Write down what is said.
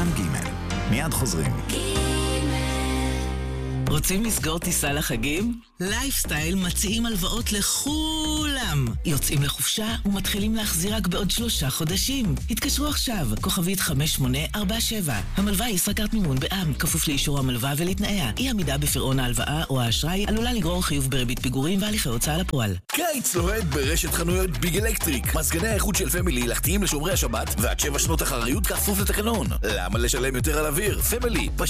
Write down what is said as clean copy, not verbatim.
כאן ג' מיד חוזרים. רוצים לסגור טיסה לחגים? לייפסטייל מציעים הלוואות לכולם. יוצאים לחופשה ומתחילים להחזיר רק בעוד 3 חודשים. התקשרו עכשיו, כוכבית 5847. המלווה היא ישראכרט מימון בע"מ, כפוף לאישור המלווה ולתנאיה. אי עמידה בפירעון ההלוואה או האשראי עלולה לגרור חיוב בריבית פיגורים והליכי הוצאה לפועל. קיץ לוהד ברשת חנויות ביג אלקטריק. מזגני האיכות של פמילי לחתיים לשומרי השבת ועד 7 שנות אחריות כפוף לתקנון. למה לשלם יותר על אוויר? פמילי